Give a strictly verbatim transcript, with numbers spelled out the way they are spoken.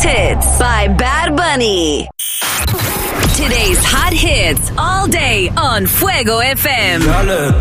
Hits by Bad Bunny. Today's hot hits all day on Fuego F M. Y'all look